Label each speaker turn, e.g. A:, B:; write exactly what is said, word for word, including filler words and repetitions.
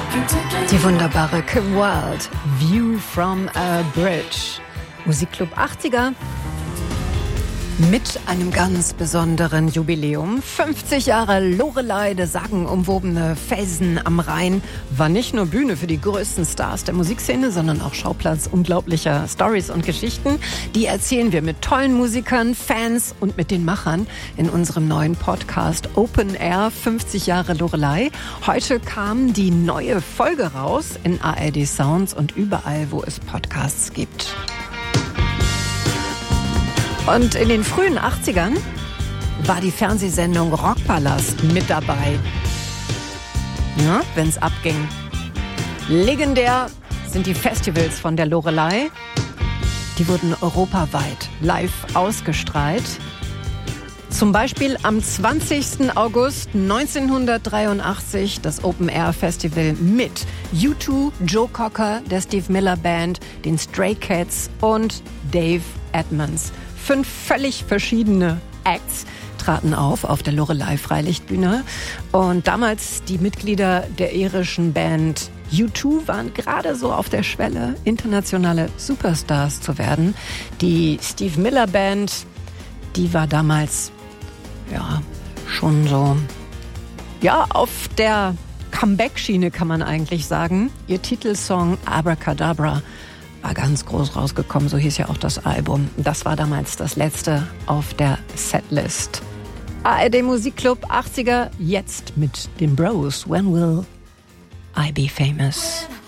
A: Die wunderbare Kim Wilde, View from a Bridge. Musikclub achtziger mit einem ganz besonderen Jubiläum. fünfzig Jahre Loreley, der sagenumwobene Felsen am Rhein, war nicht nur Bühne für die größten Stars der Musikszene, sondern auch Schauplatz unglaublicher Stories und Geschichten. Die erzählen wir mit tollen Musikern, Fans und mit den Machern in unserem neuen Podcast Open Air fünfzig Jahre Loreley. Heute kam die neue Folge raus in A R D Sounds und überall, wo es Podcasts gibt. Und in den frühen achtzigern war die Fernsehsendung Rockpalast mit dabei. Ja, wenn's abging. Legendär sind die Festivals von der Loreley. Die wurden europaweit live ausgestrahlt. Zum Beispiel am zwanzigsten August neunzehnhundertdreiundachtzig das Open Air Festival mit U zwei, Joe Cocker, der Steve Miller Band, den Stray Cats und Dave Edmunds. Fünf völlig verschiedene Acts traten auf auf der Loreley Freilichtbühne. Und damals die Mitglieder der irischen Band U zwei waren gerade so auf der Schwelle, internationale Superstars zu werden. Die Steve Miller Band, die war damals ja schon so ja auf der Comeback-Schiene, kann man eigentlich sagen. Ihr Titelsong Abracadabra war ganz groß rausgekommen, so hieß ja auch das Album. Das war damals das letzte auf der Setlist. A R D Musikclub achtziger, jetzt mit den Bros. When will I be famous?